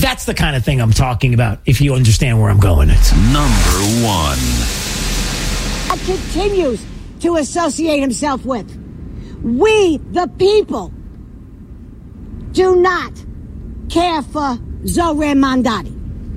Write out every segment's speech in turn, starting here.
That's the kind of thing I'm talking about, if you understand where I'm going. It's number one. Continues to associate himself with. We, the people, do not care for Zohran Mamdani.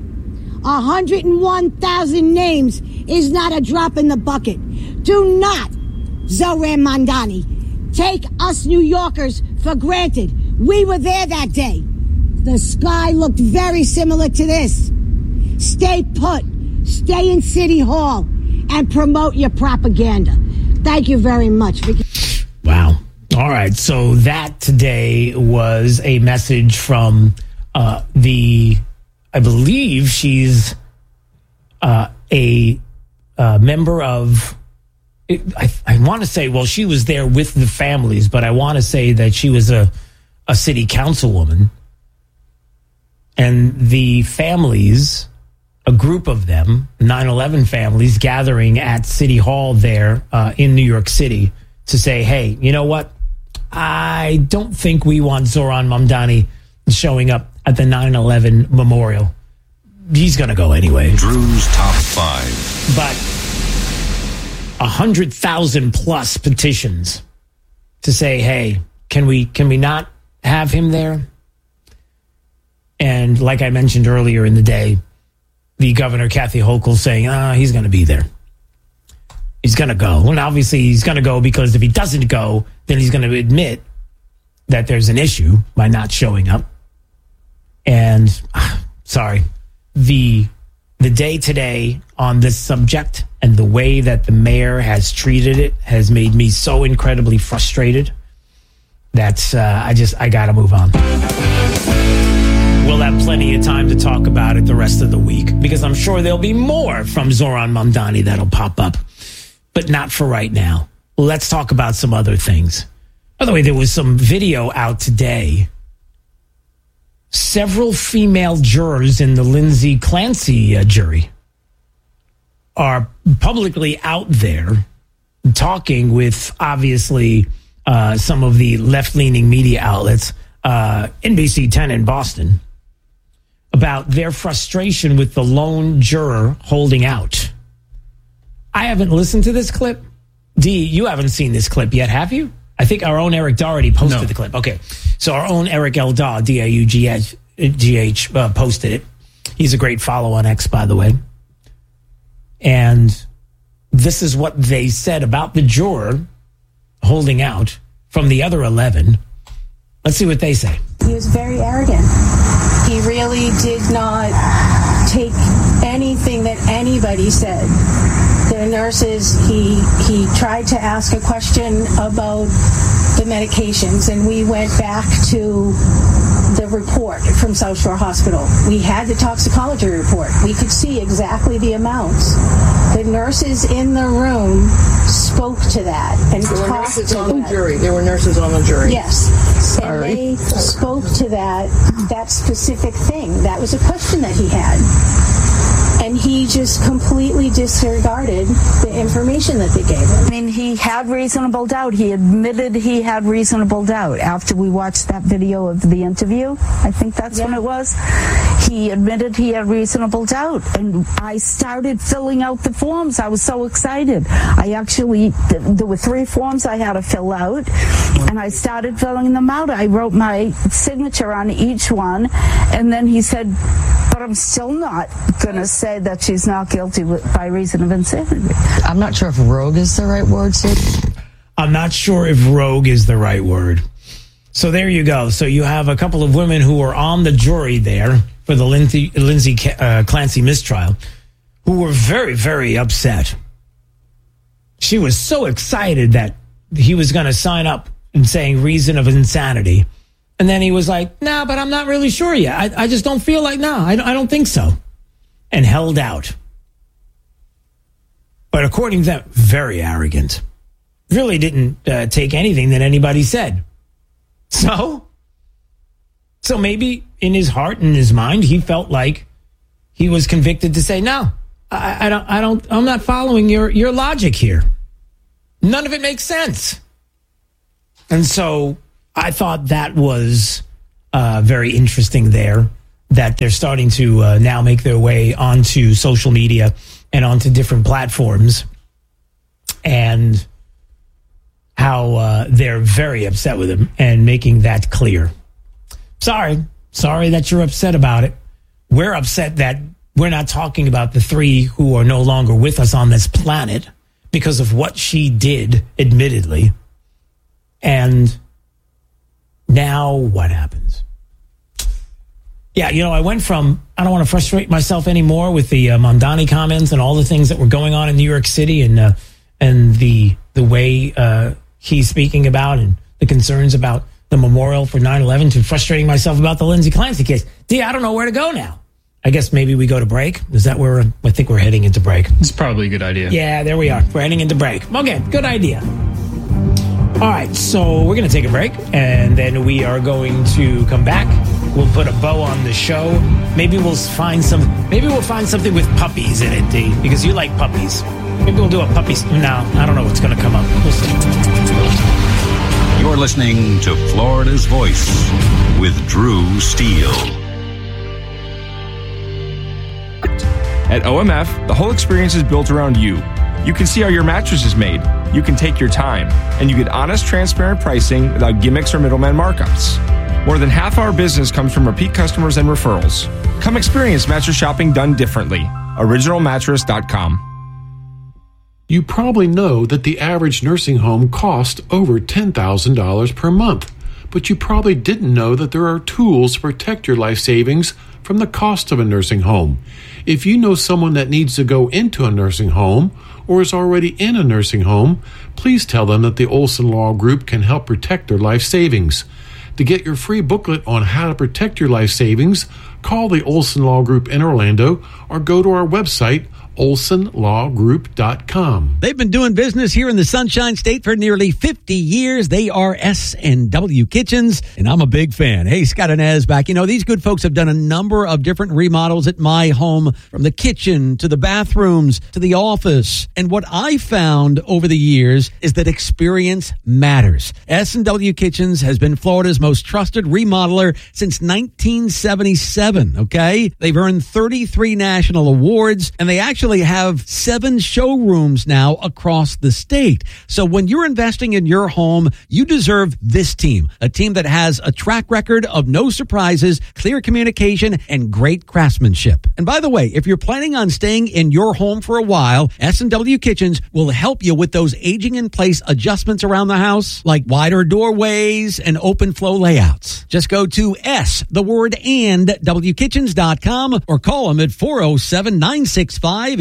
101,000 names is not a drop in the bucket. Do not, Zohran Mamdani, take us New Yorkers for granted. We were there that day. The sky looked very similar to this. Stay put, stay in City Hall, and promote your propaganda. Thank you very much, Vicky. Wow. All right. So that today was a message from I believe she's a member of, I want to say, well, she was there with the families, but I want to say that she was a city councilwoman. And the families, a group of them, 9/11 families, gathering at City Hall there in New York City to say, hey, you know what? I don't think we want Zohran Mamdani showing up at the 9/11 memorial. He's going to go anyway. Drew's top five. But 100,000 plus petitions to say, hey, can we not have him there? And like I mentioned earlier in the day, the governor, Kathy Hochul, saying, he's going to be there. He's going to go. And obviously he's going to go because if he doesn't go, then he's going to admit that there's an issue by not showing up. And, sorry, the day today on this subject and the way that the mayor has treated it has made me so incredibly frustrated that I got to move on. We'll have plenty of time to talk about it the rest of the week because I'm sure there'll be more from Zohran Mamdani that'll pop up, but not for right now. Let's talk about some other things. By the way, there was some video out today. Several female jurors in the Lindsay Clancy jury are publicly out there talking with, obviously, some of the left-leaning media outlets, NBC 10 in Boston, about their frustration with the lone juror holding out. I haven't listened to this clip. Dee, you haven't seen this clip yet, have you? I think our own Eric Doherty posted the clip. Okay, so our own Eric L. Daw, D-A-U-G-H, posted it. He's a great follow on X, by the way. And this is what they said about the juror holding out from the other 11. Let's see what they say. He was very arrogant. He really did not take anything that anybody said. The nurses, he tried to ask a question about the medications, and we went back to the report from South Shore Hospital. We had the toxicology report. We could see exactly the amounts. The nurses in the room spoke to that and there were talked nurses to on that. the jury. There were nurses on the jury. Yes. Sorry. And they spoke to that specific thing. That was a question that he had. And he just completely disregarded the information that they gave him. I mean, he had reasonable doubt. He admitted he had reasonable doubt after we watched that video of the interview. I think that's when it was. He admitted he had reasonable doubt. And I started filling out the forms. I was so excited. There were 3 forms I had to fill out, and I started filling them out. I wrote my signature on each one, and then he said, but I'm still not going to say that she's not guilty by reason of insanity. I'm not sure if rogue is the right word, Sid. I'm not sure if rogue is the right word. So there you go. So you have a couple of women who were on the jury there for the Lindsay Clancy mistrial who were very, very upset. She was so excited that he was going to sign up and saying reason of insanity. And then he was like, nah, but I'm not really sure yet. I just don't feel like, I don't think so. And held out. But according to them, very arrogant. Really didn't take anything that anybody said. So maybe in his heart and his mind, he felt like he was convicted to say, no, I'm not following your logic here. None of it makes sense. And so I thought that was very interesting there, that they're starting to now make their way onto social media and onto different platforms, and how they're very upset with him and making that clear. Sorry that you're upset about it. We're upset that we're not talking about the three who are no longer with us on this planet because of what she did, admittedly. And now what happens? Yeah, I went from, I don't want to frustrate myself anymore with the Mamdani comments and all the things that were going on in New York City and the way he's speaking about and the concerns about the memorial for 9/11 to frustrating myself about the Lindsay Clancy case. I don't know where to go now. I guess maybe we go to break. Is that where I think we're heading into break? It's probably a good idea. Yeah, there we are. We're heading into break. Okay, good idea. All right, so we're going to take a break, and then we are going to come back. We'll put a bow on the show. Maybe we'll find something with puppies in it, D, because you like puppies. Maybe we'll do a puppies. No, I don't know what's going to come up. We'll see. You're listening to Florida's Voice with Drew Steele. At OMF, the whole experience is built around you. You can see how your mattress is made. You can take your time. And you get honest, transparent pricing without gimmicks or middleman markups. More than half our business comes from repeat customers and referrals. Come experience mattress shopping done differently. OriginalMattress.com. You probably know that the average nursing home costs over $10,000 per month, but you probably didn't know that there are tools to protect your life savings from the cost of a nursing home. If you know someone that needs to go into a nursing home or is already in a nursing home, please tell them that the Olson Law Group can help protect their life savings. To get your free booklet on how to protect your life savings, call the Olson Law Group in Orlando or go to our website, olsonlawgroup.com. They've been doing business here in the Sunshine State for nearly 50 years. They are S&W Kitchens, and I'm a big fan. Hey, Scott and Ez back. These good folks have done a number of different remodels at my home, from the kitchen to the bathrooms to the office. And what I found over the years is that experience matters. S&W Kitchens has been Florida's most trusted remodeler since 1977, okay? They've earned 33 national awards, and they actually have 7 showrooms now across the state. So when you're investing in your home, you deserve this team, a team that has a track record of no surprises, clear communication, and great craftsmanship. And by the way, if you're planning on staying in your home for a while, S&W Kitchens will help you with those aging in place adjustments around the house, like wider doorways and open flow layouts. Just go to wkitchens.com or call them at 407-965-1120.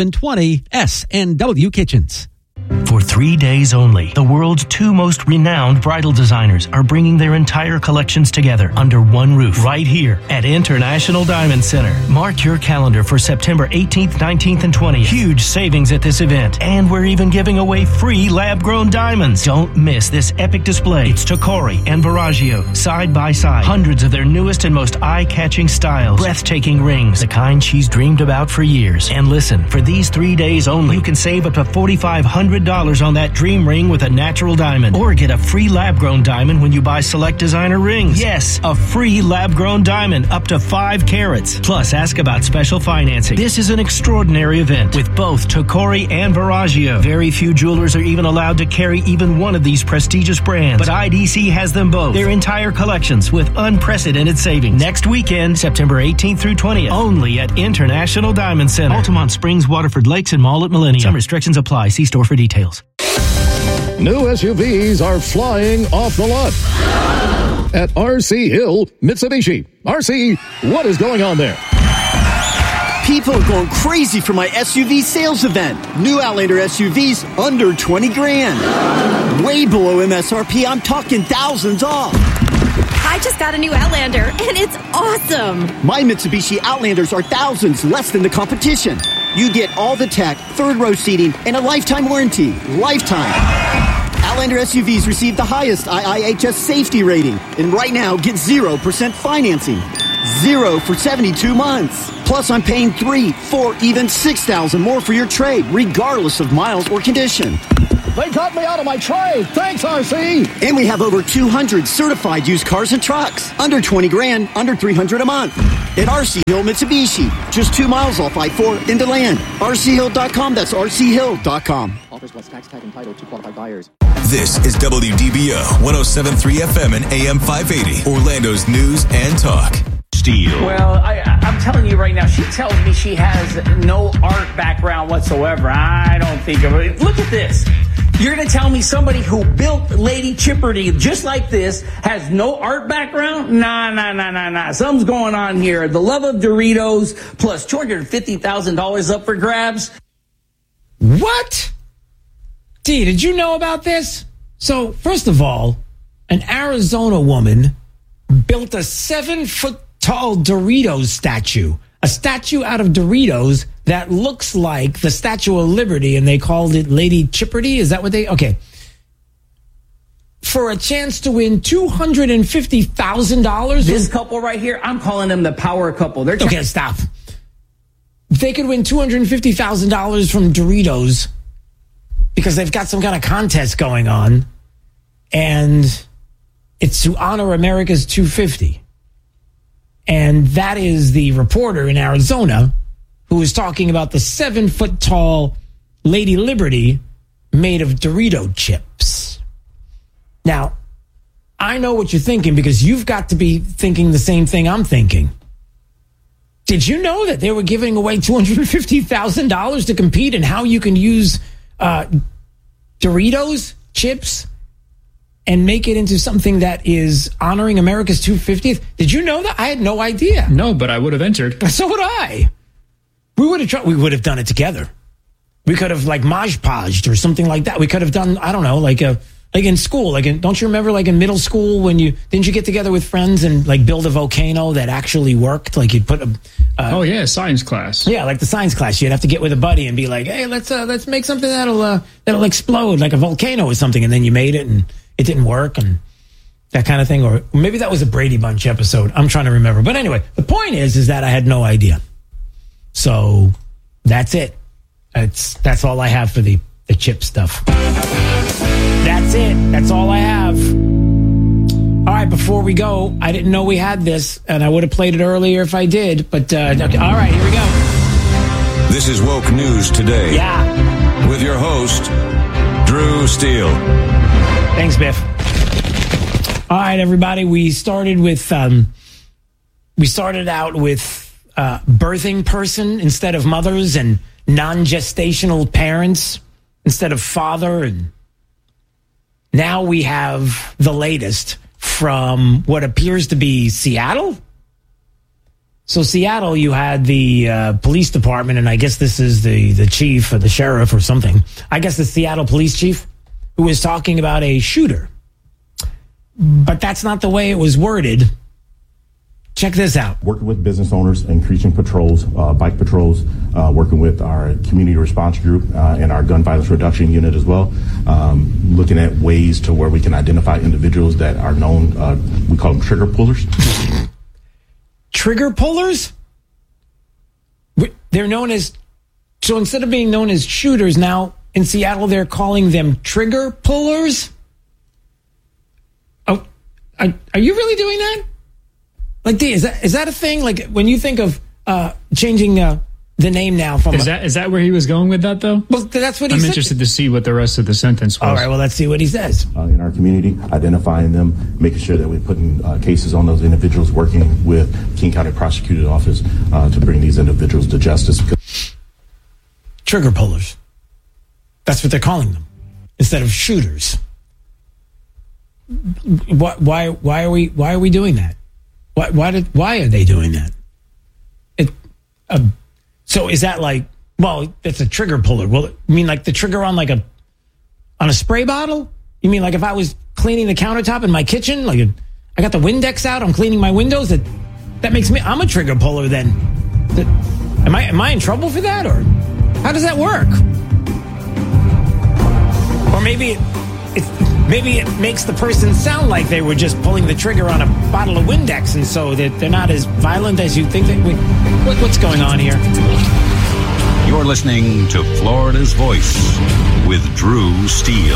S&W Kitchens. For 3 days only, the world's 2 most renowned bridal designers are bringing their entire collections together under one roof right here at International Diamond Center. Mark your calendar for September 18th, 19th, and 20th. Huge savings at this event, and we're even giving away free lab-grown diamonds. Don't miss this epic display. It's Tocori and Verragio, side by side. Hundreds of their newest and most eye-catching styles. Breathtaking rings, the kind she's dreamed about for years. And listen, for these 3 days only, you can save up to $4,500 on that dream ring with a natural diamond, or get a free lab-grown diamond when you buy select designer rings. Yes, a free lab-grown diamond up to 5 carats. Plus, ask about special financing. This is an extraordinary event with both Tocori and Verragio. Very few jewelers are even allowed to carry even one of these prestigious brands, but IDC has them both. Their entire collections with unprecedented savings. Next weekend, September 18th through 20th, only at International Diamond Center, Altamont Springs, Waterford Lakes, and Mall at Millennium. Some restrictions apply. See store for details. New SUVs are flying off the lot at RC Hill Mitsubishi. RC, what is going on there? People are going crazy for my SUV sales event. New Outlander SUVs under 20 grand. Way below MSRP. I'm talking thousands off. I just got a new Outlander, and it's awesome. My Mitsubishi Outlanders are thousands less than the competition. You get all the tech, third-row seating, and a lifetime warranty. Lifetime. Outlander SUVs receive the highest IIHS safety rating. And right now, get 0% financing. 0 for 72 months. Plus, I'm paying $3,000, $4,000, even $6,000 more for your trade, regardless of miles or condition. They got me out of my trade. Thanks, RC. And we have over 200 certified used cars and trucks. Under 20 grand, under 300 a month. At RC Hill Mitsubishi. Just 2 miles off I-4 into land. RCHill.com. That's RCHill.com. Offers plus tax tag and title to qualified buyers. This is WDBO 107.3 FM and AM 580. Orlando's news and talk. Steele. Well, I'm telling you right now, she tells me she has no art background whatsoever. I don't think of it. Look at this. You're going to tell me somebody who built Lady Chipperty just like this has no art background? Nah. Something's going on here. The love of Doritos plus $250,000 up for grabs. What? D, did you know about this? So, first of all, an Arizona woman built a 7-foot-tall Doritos statue. A statue out of Doritos that looks like the Statue of Liberty, and they called it Lady Chipperty. Is that what they... Okay. For a chance to win $250,000? This couple right here, I'm calling them the power couple. They're okay, stop. They could win $250,000 from Doritos because they've got some kind of contest going on, and it's to honor America's 250. And that is the reporter in Arizona who was talking about the 7-foot-tall Lady Liberty made of Dorito chips. Now, I know what you're thinking because you've got to be thinking the same thing I'm thinking. Did you know that they were giving away $250,000 to compete in how you can use Doritos chips and make it into something that is honoring America's 250th? Did you know that? I had no idea. No, but I would have entered. So would I. We would have tried. We would have done it together. We could have like Maj Podged or something like that. We could have done, I don't know, like in school. Don't you remember like in middle school when didn't you get together with friends and like build a volcano that actually worked? Like you'd put a science class. Yeah, like the science class. You'd have to get with a buddy and be like, hey, let's make something that'll explode like a volcano or something, and then you made it and it didn't work and that kind of thing. Or maybe that was a Brady Bunch episode. I'm trying to remember. But anyway, the point is that I had no idea. So that's it. That's all I have for the chip stuff. That's it. That's all I have. All right, before we go, I didn't know we had this, and I would have played it earlier if I did. But okay. All right, here we go. This is Woke News Today. Yeah. With your host, Drew Steele. Thanks, Biff. All right, everybody. We started out with birthing person instead of mothers, and non-gestational parents instead of father, and now we have the latest from what appears to be Seattle. So Seattle, you had the police department, and I guess this is the chief or the sheriff or something. I guess the Seattle police chief who was talking about a shooter. But that's not the way it was worded. Check this out. Working with business owners, increasing patrols, bike patrols, working with our community response group and our gun violence reduction unit as well. Looking at ways to where we can identify individuals that are known, we call them trigger pullers. Trigger pullers? They're known as, so instead of being known as shooters, now in Seattle they're calling them trigger pullers? Oh, are you really doing that? Like, D, is that a thing? Like, when you think of changing the name now from... Is that where he was going with that, though? Well, that's what he said. I'm interested to see what the rest of the sentence was. All right, well, let's see what he says. In our community, identifying them, making sure that we're putting cases on those individuals, working with King County Prosecutor's Office to bring these individuals to justice. Trigger pullers. That's what they're calling them, instead of shooters. Why are we doing that? Why are they doing that? So is that like, well, it's a trigger puller. Well, you mean like the trigger on on a spray bottle? You mean like if I was cleaning the countertop in my kitchen, like I got the Windex out, I'm cleaning my windows, that makes me, I'm a trigger puller then. Am I in trouble for that, or how does that work? Or maybe it makes the person sound like they were just pulling the trigger on a bottle of Windex, and so that they're not as violent as you think. What's going on here? You're listening to Florida's Voice with Drew Steele.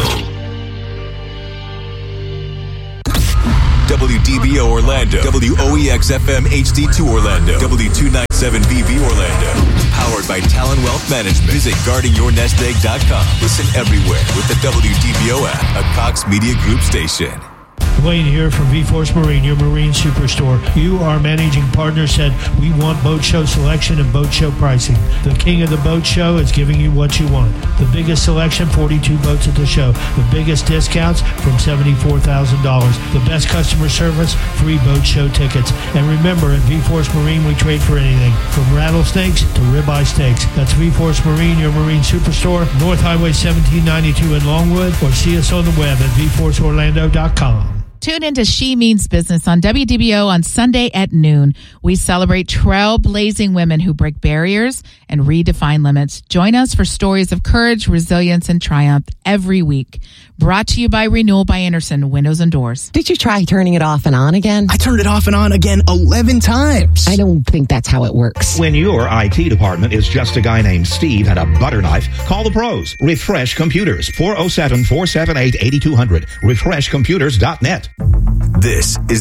WDBO Orlando, WOEX-FM HD2 Orlando, W297BB Orlando. Powered by Talon Wealth Management. Visit guardingyournestegg.com. Listen everywhere with the WDBO app, a Cox Media Group station. Wayne here from V-Force Marine, your marine superstore. You, our managing partner, said we want boat show selection and boat show pricing. The king of the boat show is giving you what you want. The biggest selection, 42 boats at the show. The biggest discounts from $74,000. The best customer service, free boat show tickets. And remember, at V-Force Marine, we trade for anything, from rattlesnakes to ribeye steaks. That's V-Force Marine, your marine superstore, North Highway 1792 in Longwood, or see us on the web at vforceorlando.com. Tune into She Means Business on WDBO on Sunday at noon. We celebrate trailblazing women who break barriers and redefine limits. Join us for stories of courage, resilience, and triumph every week. Brought to you by Renewal by Anderson Windows and Doors. Did you try turning it off and on again? I turned it off and on again 11 times. I don't think that's how it works. When your IT department is just a guy named Steve and a butter knife, call the pros. Refresh Computers, 407-478-8200. RefreshComputers.net. This is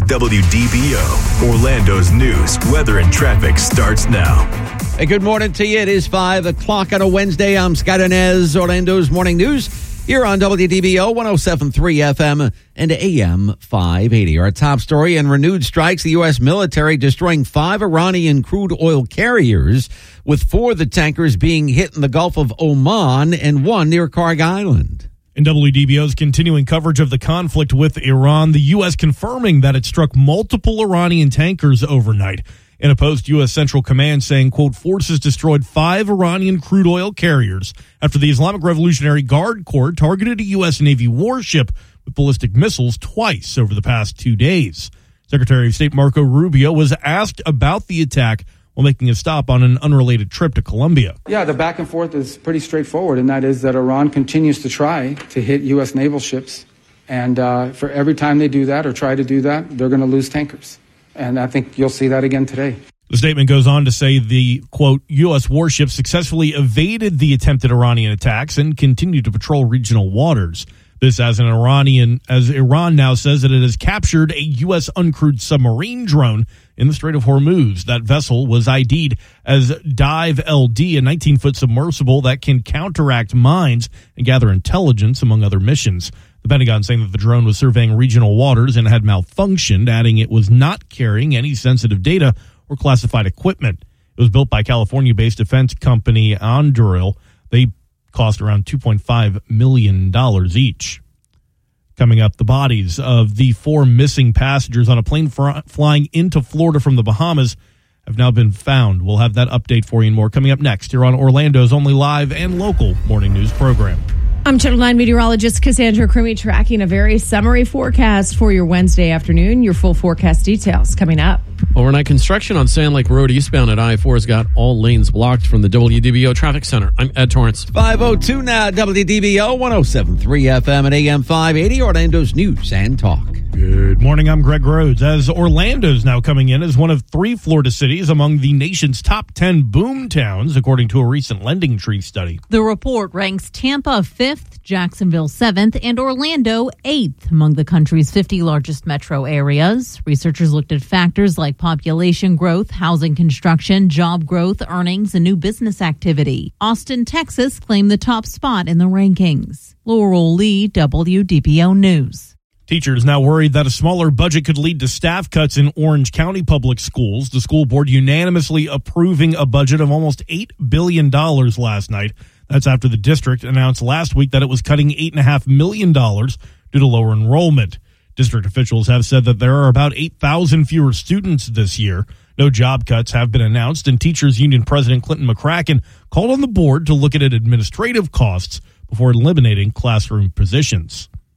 WDBO. Orlando's news, weather, and traffic starts now. Hey, good morning to you. It is 5 o'clock on a Wednesday. I'm Scott Inez, Orlando's Morning News, here on WDBO 107.3 FM and AM 580. Our top story: in renewed strikes, the U.S. military destroying 5 Iranian crude oil carriers, with 4 of the tankers being hit in the Gulf of Oman and 1 near Karg Island. In WDBO's continuing coverage of the conflict with Iran, the U.S. confirming that it struck multiple Iranian tankers overnight. In a post, U.S. Central Command saying, quote, forces destroyed 5 Iranian crude oil carriers after the Islamic Revolutionary Guard Corps targeted a U.S. Navy warship with ballistic missiles twice over the past 2 days. Secretary of State Marco Rubio was asked about the attack while making a stop on an unrelated trip to Colombia. Yeah, the back and forth is pretty straightforward, and that is that Iran continues to try to hit U.S. naval ships. And for every time they do that or try to do that, they're going to lose tankers. And I think you'll see that again today. The statement goes on to say the, quote, U.S. warships successfully evaded the attempted Iranian attacks and continued to patrol regional waters. This as Iran now says that it has captured a U.S. uncrewed submarine drone in the Strait of Hormuz. That vessel was ID'd as Dive LD, a 19-foot submersible that can counteract mines and gather intelligence, among other missions. The Pentagon saying that the drone was surveying regional waters and had malfunctioned, adding it was not carrying any sensitive data or classified equipment. It was built by California-based defense company Anduril. They cost around $2.5 million each. Coming up, the bodies of the 4 missing passengers on a plane flying into Florida from the Bahamas have now been found. We'll have that update for you and more coming up next here on Orlando's only live and local morning news program. I'm Channel 9 meteorologist Cassandra Crumey, tracking a very summary forecast for your Wednesday afternoon. Your full forecast details coming up. Overnight construction on Sand Lake Road eastbound at I-4 has got all lanes blocked. From the WDBO Traffic Center, I'm Ed Torrance. 5:02 now, WDBO 107.3 FM and AM 580, Orlando's News and Talk. Good morning, I'm Greg Rhodes. As Orlando's now coming in as one of 3 Florida cities among the nation's top 10 boom towns, according to a recent Lending Tree study. The report ranks Tampa 5th, Jacksonville 7th, and Orlando 8th among the country's 50 largest metro areas. Researchers looked at factors like population growth, housing construction, job growth, earnings, and new business activity. Austin, Texas claimed the top spot in the rankings. Laurel Lee, WDBO News. Teachers now worried that a smaller budget could lead to staff cuts in Orange County public schools. The school board unanimously approving a budget of almost $8 billion last night. That's after the district announced last week that it was cutting $8.5 million due to lower enrollment. District officials have said that there are about 8,000 fewer students this year. No job cuts have been announced, and Teachers Union President Clinton McCracken called on the board to look at administrative costs before eliminating classroom positions.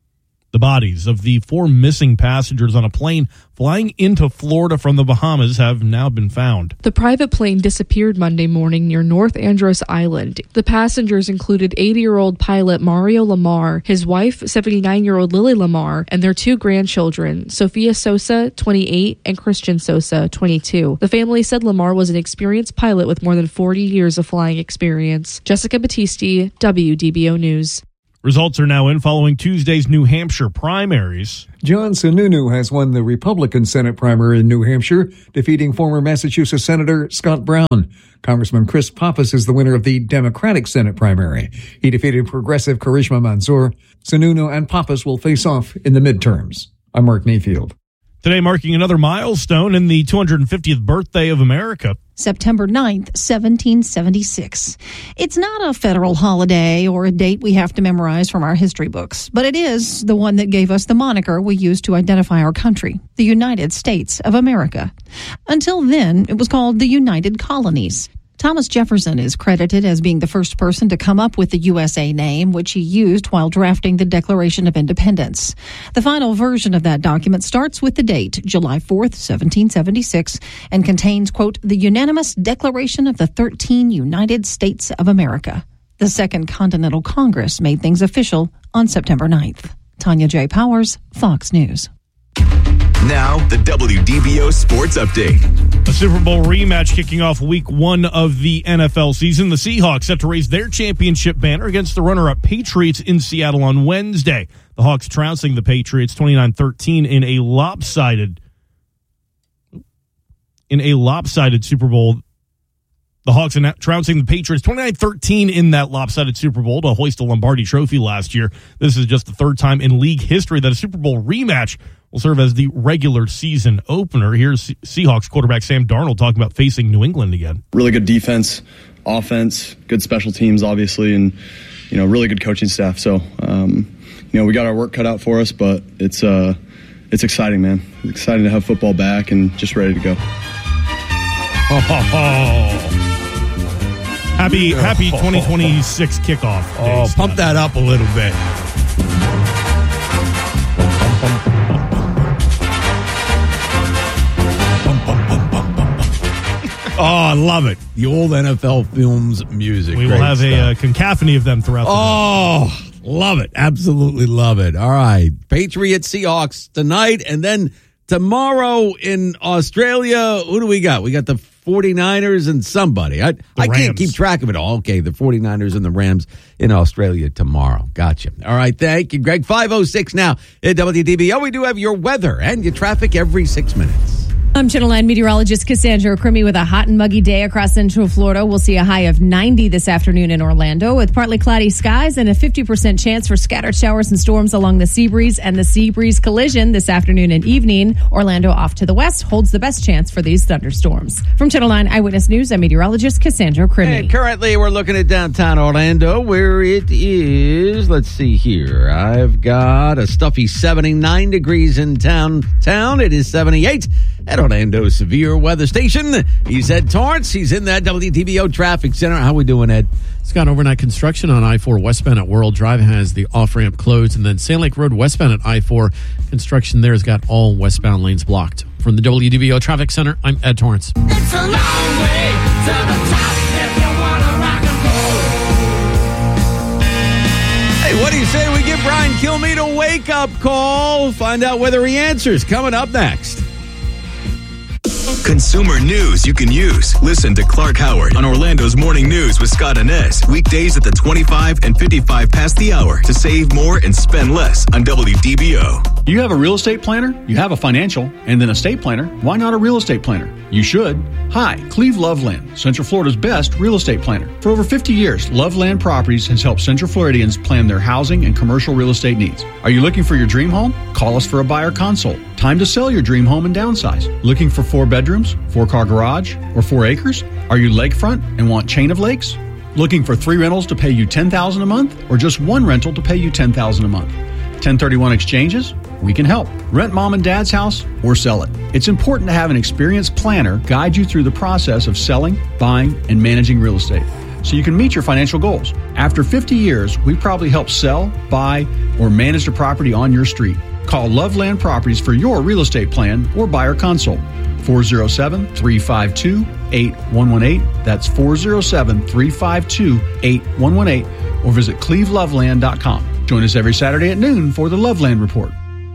The bodies of the 4 missing passengers on a plane flying into Florida from the Bahamas have now been found. The private plane disappeared Monday morning near North Andros Island. The passengers included 80-year-old pilot Mario Lamar, his wife, 79-year-old Lily Lamar, and their 2 grandchildren, Sophia Sosa, 28, and Christian Sosa, 22. The family said Lamar was an experienced pilot with more than 40 years of flying experience. Jessica Battisti, WDBO News. Results are now in following Tuesday's New Hampshire primaries. John Sununu has won the Republican Senate primary in New Hampshire, defeating former Massachusetts Senator Scott Brown. Congressman Chris Pappas is the winner of the Democratic Senate primary. He defeated progressive Karishma Mansour. Sununu and Pappas will face off in the midterms. I'm Mark Mayfield. Today marking another milestone in the 250th birthday of America. September 9th, 1776. It's not a federal holiday or a date we have to memorize from our history books, but it is the one that gave us the moniker we use to identify our country, the United States of America. Until then, it was called the United Colonies. Thomas Jefferson is credited as being the first person to come up with the USA name, which he used while drafting the Declaration of Independence. The final version of that document starts with the date, July 4th, 1776, and contains, quote, the unanimous Declaration of the 13 United States of America. The Second Continental Congress made things official on September 9th. Tanya J. Powers, Fox News. Now, the WDBO Sports Update. A Super Bowl rematch kicking off week 1 of the NFL season. The Seahawks set to raise their championship banner against the runner-up Patriots in Seattle on Wednesday. The Hawks trouncing the Patriots 29-13 in a lopsided Super Bowl. The Hawks trouncing the Patriots 29-13 in that lopsided Super Bowl to hoist a Lombardi trophy last year. This is just the 3rd time in league history that a Super Bowl rematch will serve as the regular season opener. Here's Seahawks quarterback Sam Darnold talking about facing New England again. Really good defense, offense, good special teams, obviously, and really good coaching staff. So, we got our work cut out for us, but it's exciting, man. It's exciting to have football back and just ready to go. Happy 2026 kickoff. Oh, pump that up a little bit. Oh, I love it. The old NFL Films music. We will have a cacophony of them throughout the night. Love it. Absolutely love it. All right. Patriots, Seahawks tonight. And then tomorrow in Australia, who do we got? We got the 49ers and somebody. I can't keep track of it all. Okay, the 49ers and the Rams in Australia tomorrow. Gotcha. All right, thank you, Greg. 5:06 now at WDBO. We do have your weather and your traffic every 6 minutes. I'm Channel 9 meteorologist Cassandra Crimi with a hot and muggy day across Central Florida. We'll see a high of 90 this afternoon in Orlando with partly cloudy skies and a 50% chance for scattered showers and storms along the Seabreeze and the Seabreeze collision this afternoon and evening. Orlando off to the west holds the best chance for these thunderstorms. From Channel 9 Eyewitness News, I'm meteorologist Cassandra Crimi. And currently we're looking at downtown Orlando where it is, let's see here, I've got a stuffy 79 degrees in town. It is 78 at Orlando's severe weather station. He's Ed Torrance. He's in that WDBO traffic center. How we doing, Ed? It's got overnight construction on I-4 westbound at World Drive, has the off-ramp closed, and then Sand Lake Road westbound at I-4, construction there has got all westbound lanes blocked. From the WDBO traffic center, I'm Ed Torrance. It's a long way to the top if you want to rock and roll. Hey, what do you say we give Brian Kilmeade a wake-up call? Find out whether he answers. Coming up next. Consumer news you can use. Listen to Clark Howard on Orlando's Morning News with Scott Inez. Weekdays at the 25 and 55 past the hour to save more and spend less on WDBO. You have a real estate planner, you have a financial, and then a estate planner. Why not a real estate planner? You should. Hi, Cleve Loveland, Central Florida's best real estate planner. For over 50 years, Loveland Properties has helped Central Floridians plan their housing and commercial real estate needs. Are you looking for your dream home? Call us for a buyer consult. Time to sell your dream home and downsize. Looking for 4 bedrooms, 4-car garage, or 4 acres? Are you lakefront and want chain of lakes? Looking for 3 rentals to pay you $10,000 a month, or just 1 rental to pay you $10,000 a month? 1031 exchanges? We can help. Rent mom and dad's house or sell it. It's important to have an experienced planner guide you through the process of selling, buying, and managing real estate. so you can meet your financial goals. After 50 years, we've probably helped sell, buy, or manage a property on your street. Call Loveland Properties for your real estate plan or buyer consult. 407-352-8118. That's 407-352-8118. Or visit cleveloveland.com. Join us every Saturday at noon for the Loveland Report.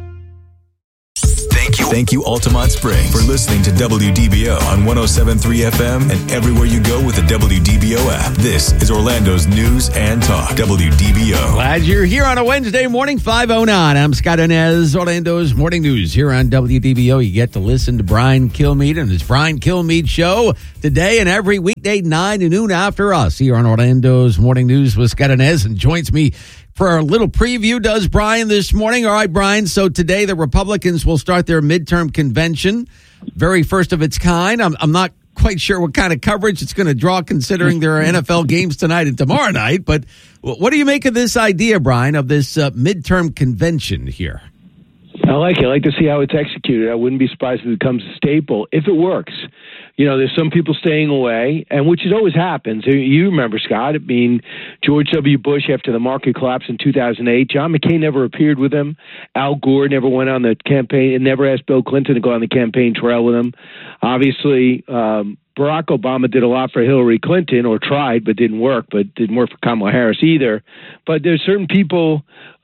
Thank you, Altamont Springs, for listening to WDBO on 107.3 FM and everywhere you go with the WDBO app. This is Orlando's News and Talk, WDBO. Glad you're here on a Wednesday morning, 5:09. I'm Scott Inez, Orlando's Morning News. Here on WDBO, you get to listen to Brian Kilmeade and his Brian Kilmeade Show today and every weekday, 9 to noon after us here on Orlando's Morning News with Scott Inez. And joins me for our little preview, does Brian this morning. All right, Brian, so today the Republicans will start their midterm convention, very first of its kind. I'm not quite sure what kind of coverage it's going to draw considering there are NFL games tonight and tomorrow night, but what do you make of this idea, Brian, of this midterm convention here? I like it. I like to see how it's executed. I wouldn't be surprised if it becomes a staple, if it works. You know, there's some people staying away, and which always happens. You remember, Scott, I mean, George W. Bush after the market collapse in 2008. John McCain never appeared with him. Al Gore never went on the campaign and never asked Bill Clinton to go on the campaign trail with him. Obviously, Barack Obama did a lot for Hillary Clinton, or tried, but didn't work for Kamala Harris either. But there's certain people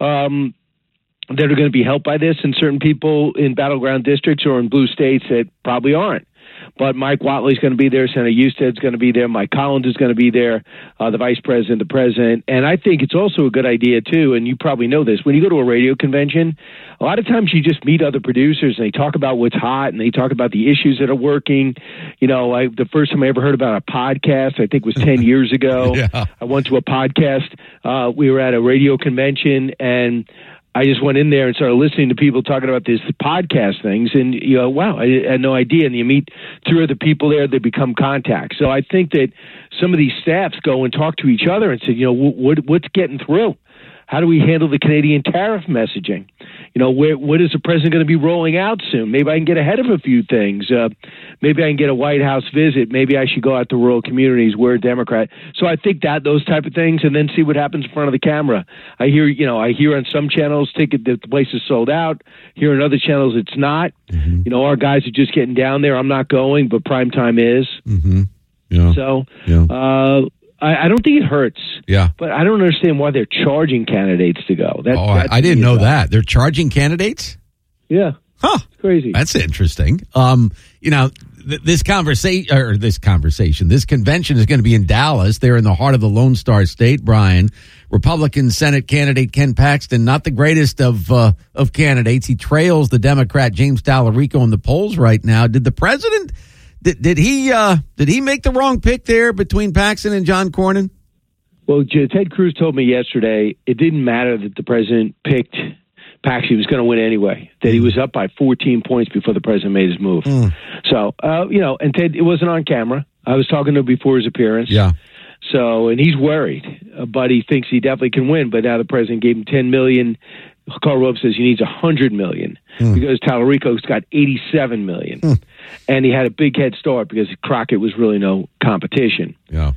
that are going to be helped by this, and certain people in battleground districts or in blue states that probably aren't. But Mike Whatley's going to be there. Senator Husted's going to be there. Mike Collins is going to be there, the vice president, the president. And I think it's also a good idea, too, and you probably know this. When you go to a radio convention, a lot of times you just meet other producers, and they talk about what's hot, and they talk about the issues that are working. You know, the first time I ever heard about a podcast, I think was 10 years ago. Yeah. I went to a podcast. We were at a radio convention, and I just went in there and started listening to people talking about these podcast things, and you know, wow, I had no idea. And you meet 3 other people there, they become contacts. So I think that some of these staffs go and talk to each other and say, you know, what's getting through? How do we handle the Canadian tariff messaging? You know, what is the president going to be rolling out soon? Maybe I can get ahead of a few things. Maybe I can get a White House visit. Maybe I should go out to rural communities. We're a Democrat. So I think that those type of things, and then see what happens in front of the camera. I hear on some channels the place is sold out. Here on other channels it's not. Mm-hmm. You know, our guys are just getting down there. I'm not going, but prime time is. Mm-hmm. Yeah. So, yeah. I don't think it hurts. Yeah. But I don't understand why they're charging candidates to go. I didn't know that. They're charging candidates? Yeah. Huh. It's crazy. That's interesting. You know, this conversation, this convention is going to be in Dallas. They're in the heart of the Lone Star State, Brian. Republican Senate candidate Ken Paxton, not the greatest of candidates. He trails the Democrat James Tallarico in the polls right now. Did the president... Did he make the wrong pick there between Paxton and John Cornyn? Well, Ted Cruz told me yesterday it didn't matter that the president picked Paxton. He was going to win anyway, that he was up by 14 points before the president made his move. So, you know, and Ted, it wasn't on camera. I was talking to him before his appearance. Yeah. So, and he's worried, but he thinks he definitely can win. But now the president gave him $10 million. Karl Rove says he needs $100 million because Tallarico's got $87 million. And he had a big head start because Crockett was really no competition. Yeah.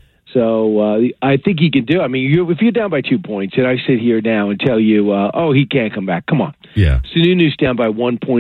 So I think he can do it. I mean, if you're down by 2 points, and I sit here now and tell you, he can't come back. Come on. Yeah. Sununu's down by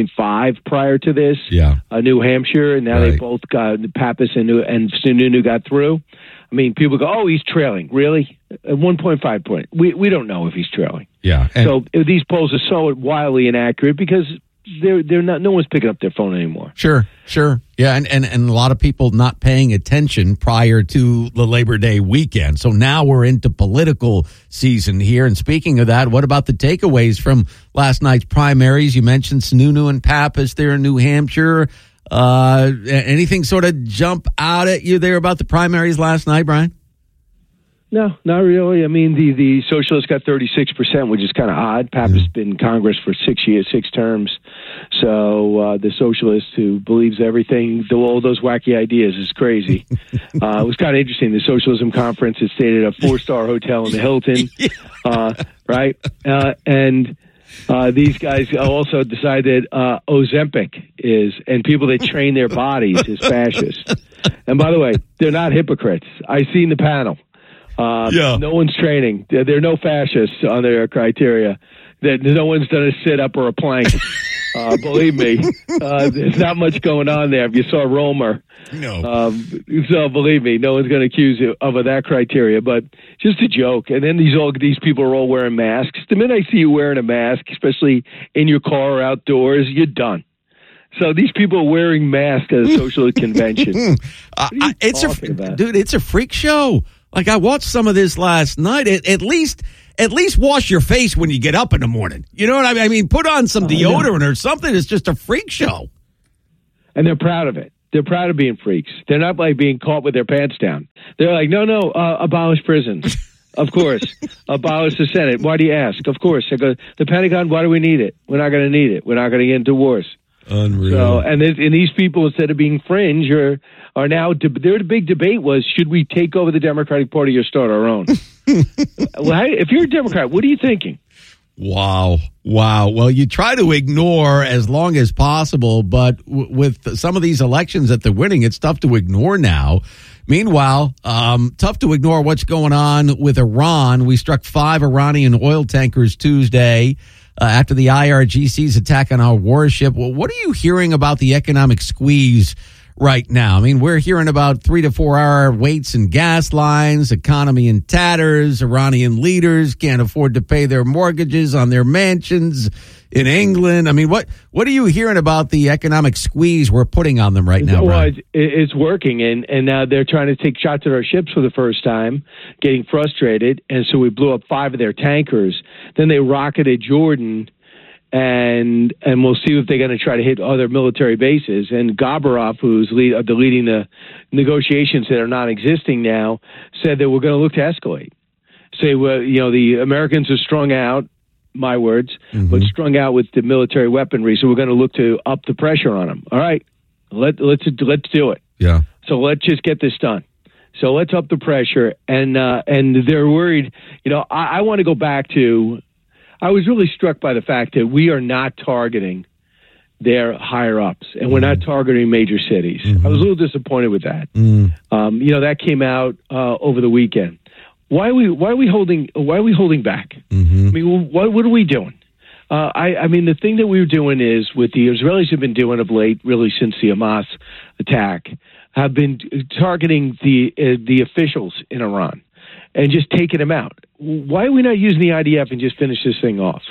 1.5 prior to this. Yeah. New Hampshire, and now they both got Pappas and Sununu got through. I mean, people go, oh, he's trailing. Really? At 1.5 point. We don't know if he's trailing. Yeah. So these polls are so wildly inaccurate because they're not. No one's picking up their phone anymore. Sure. Yeah, and a lot of people not paying attention prior to the Labor Day weekend. So now we're into political season here. And speaking of that, what about the takeaways from last night's primaries? You mentioned Sununu and Pappas there in New Hampshire. Anything sort of jump out at you there about the primaries last night, Brian? No, not really. I mean, the socialists got 36%, which is kind of odd. Pappas has been in Congress for 6 years, 6 terms. So the socialist who believes everything, all those wacky ideas, is crazy. It was kind of interesting. The Socialism Conference had stayed at a 4-star hotel in the Hilton, right? And these guys also decided Ozempic is, and people that train their bodies is fascist. And by the way, they're not hypocrites. I've seen the panel. No one's training. There are no fascists on their criteria. No one's done a sit-up or a plank. Believe me, there's not much going on there. If you saw Romer, so believe me, no one's going to accuse you of that criteria. But just a joke. And then these people are all wearing masks. The minute I see you wearing a mask, especially in your car or outdoors, you're done. So these people are wearing masks at a social convention. It's a freak show. Like, I watched some of this last night. At least wash your face when you get up in the morning. You know what I mean? I mean, put on some deodorant or something. It's just a freak show. And they're proud of it. They're proud of being freaks. They're not like being caught with their pants down. They're like, no, abolish prisons. Of course. Abolish the Senate. Why do you ask? Of course. I go, the Pentagon, why do we need it? We're not going to need it. We're not going to get into wars. Unreal. So, and these people, instead of being fringe, are now. Their big debate was: should we take over the Democratic Party or start our own? Well, if you're a Democrat, what are you thinking? Wow. Well, you try to ignore as long as possible, but with some of these elections that they're winning, it's tough to ignore now. Meanwhile, tough to ignore what's going on with Iran. We struck 5 Iranian oil tankers Tuesday. After the IRGC's attack on our warship. Well, what are you hearing about the economic squeeze right now? I mean, we're hearing about 3 to 4 hour waits in gas lines, economy in tatters, Iranian leaders can't afford to pay their mortgages on their mansions in England. I mean, what are you hearing about the economic squeeze we're putting on them right now? Well, it's working, and now they're trying to take shots at our ships for the first time, getting frustrated, and so we blew up 5 of their tankers. Then they rocketed Jordan, and we'll see if they're going to try to hit other military bases. And Gabarov, who's leading the negotiations that are non-existing now, said that we're going to look to escalate. Say, well, the Americans are strung out. My words, but strung out with the military weaponry. So we're going to look to up the pressure on them. All right, let's do it. Yeah. So let's just get this done. So let's up the pressure. And they're worried. I want to go back to. I was really struck by the fact that we are not targeting their higher ups, and we're not targeting major cities. I was a little disappointed with that. That came out over the weekend. Why are we holding back? I mean, what are we doing? I mean, the thing that we were doing is what the Israelis have been doing of late, really since the Hamas attack, have been targeting the officials in Iran and just taking them out. Why are we not using the IDF and just finish this thing off?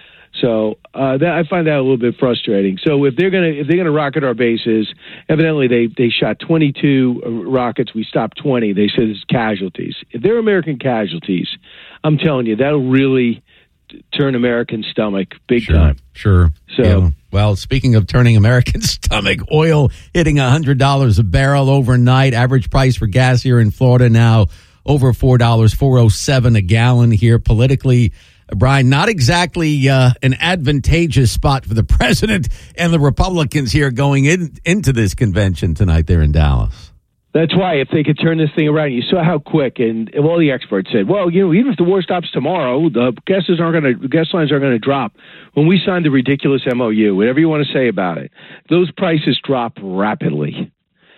So I find that a little bit frustrating. So if they're gonna rocket our bases, evidently they shot 22 rockets. We stopped 20. They said it's casualties. If they're American casualties, I'm telling you that'll really turn American stomach big time. Sure. So. Yeah. Well, speaking of turning American stomach, oil hitting $100 a barrel overnight. Average price for gas here in Florida now over $4, $4.07 a gallon here. Politically, Brian, not exactly an advantageous spot for the president and the Republicans here going into this convention tonight there in Dallas. That's why, if they could turn this thing around, you saw how quick, and all the experts said, well, even if the war stops tomorrow, the gas lines aren't going to drop. When we signed the ridiculous MOU, whatever you want to say about it, those prices drop rapidly.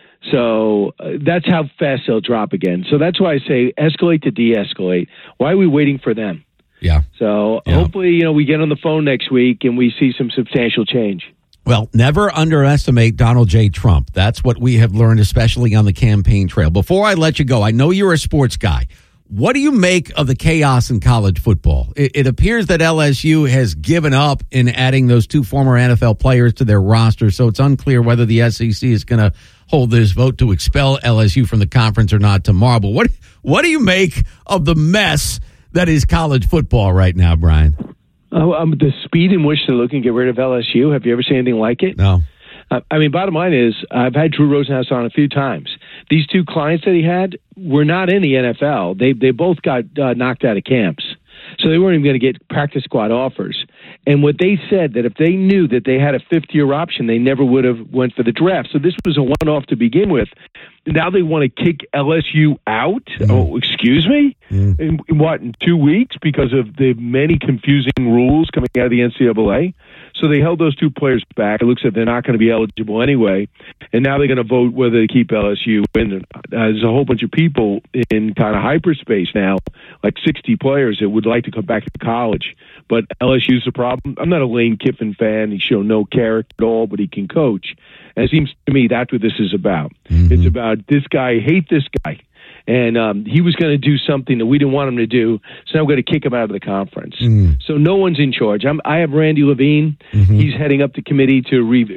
So that's how fast they'll drop again. So that's why I say escalate to de-escalate. Why are we waiting for them? Yeah. So hopefully, we get on the phone next week and we see some substantial change. Well, never underestimate Donald J. Trump. That's what we have learned, especially on the campaign trail. Before I let you go, I know you're a sports guy. What do you make of the chaos in college football? It appears that LSU has given up in adding those 2 former NFL players to their roster, so it's unclear whether the SEC is going to hold this vote to expel LSU from the conference or not tomorrow. But what do you make of the mess that is college football right now, Brian? The speed in which they're looking to get rid of LSU. Have you ever seen anything like it? No. I mean, bottom line is, I've had Drew Rosenhaus on a few times. These 2 clients that he had were not in the NFL. They both got knocked out of camps. So they weren't even going to get practice squad offers. And what they said, that if they knew that they had a 5th-year option, they never would have went for the draft. So this was a one-off to begin with. Now they want to kick LSU out? Oh, excuse me? In 2 weeks? Because of the many confusing rules coming out of the NCAA? So they held those two players back. It looks like they're not going to be eligible anyway. And now they're going to vote whether to keep LSU in. There's a whole bunch of people in kind of hyperspace now, like 60 players that would like to come back to college. But LSU's the problem. I'm not a Lane Kiffin fan. He's shown no character at all, but he can coach. And it seems to me that's what this is about. Mm-hmm. It's about this guy, hate this guy. And he was going to do something that we didn't want him to do, so now we're going to kick him out of the conference. So no one's in charge. I have Randy Levine. Mm-hmm. He's heading up the committee to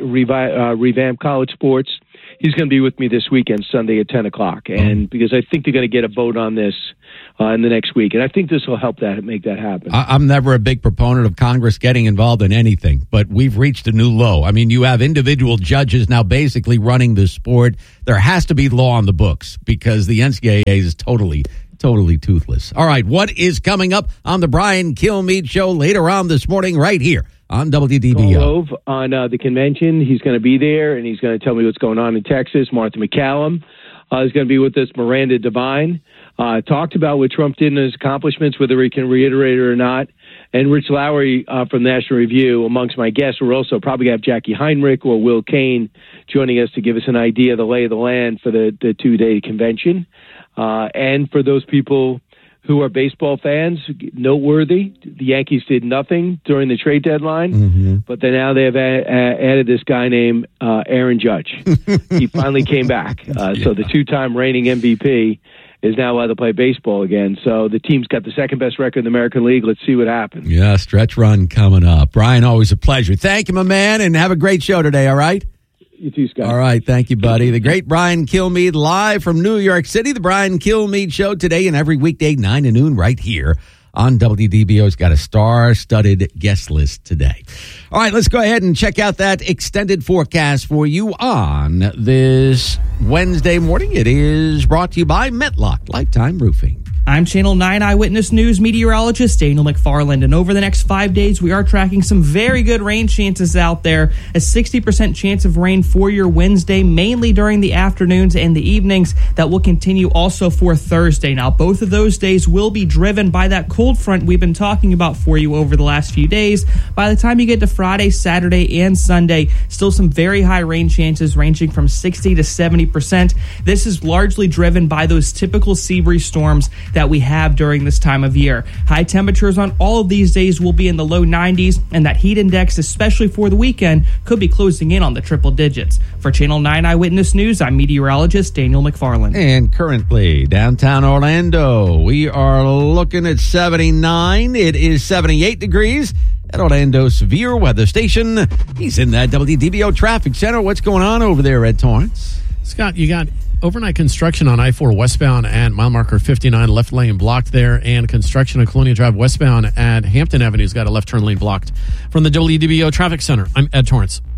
revamp college sports. He's going to be with me this weekend, Sunday at 10 o'clock. And because I think they're going to get a vote on this in the next week. And I think this will help make that happen. I'm never a big proponent of Congress getting involved in anything, but we've reached a new low. I mean, you have individual judges now basically running the sport. There has to be law on the books because the NCAA is totally toothless. All right, what is coming up on the Brian Kilmeade Show later on this morning right here on WDBO? On the convention, he's going to be there, and he's going to tell me what's going on in Texas. Martha McCallum is going to be with us. Miranda Devine talked about what Trump did in his accomplishments, whether he can reiterate it or not. And Rich Lowry from National Review, amongst my guests, we're also probably going to have Jackie Heinrich or Will Kane joining us to give us an idea of the lay of the land for the 2-day convention. And for those people who are baseball fans, noteworthy, the Yankees did nothing during the trade deadline, but then now they have added this guy named Aaron Judge. He finally came back. So the two-time reigning MVP is now allowed to play baseball again. So the team's got the second best record in the American League. Let's see what happens. Yeah, stretch run coming up. Brian, always a pleasure. Thank you, my man, and have a great show today, all right? You too, Scott. All right, thank you, buddy. The great Brian Kilmeade live from New York City. The Brian Kilmeade Show today and every weekday 9 to noon right here on WDBO's got a star-studded guest list today. All right, let's go ahead and check out that extended forecast for you on this Wednesday morning. It is brought to you by Metlock Lifetime Roofing. I'm Channel 9 Eyewitness News meteorologist Daniel McFarland, and over the next 5 days, we are tracking some very good rain chances out there. A 60% chance of rain for your Wednesday, mainly during the afternoons and the evenings. That will continue also for Thursday. Now, both of those days will be driven by that cold front we've been talking about for you over the last few days. By the time you get to Friday, Saturday, and Sunday, still some very high rain chances ranging from 60 to 70%. This is largely driven by those typical sea breeze storms that we have during this time of year. High temperatures on all of these days will be in the low 90s, and that heat index, especially for the weekend, could be closing in on the triple digits. For Channel 9 Eyewitness News, I'm meteorologist Daniel McFarland. And currently, downtown Orlando, we are looking at 79. It is 78 degrees at Orlando Severe Weather Station. He's in that WDBO Traffic Center. What's going on over there, Ed Torrance? Scott, you got overnight construction on I-4 westbound at mile marker 59, left lane blocked there, and construction on Colonial Drive westbound at Hampton Avenue's got a left turn lane blocked. From the WDBO Traffic Center, I'm Ed Torrance.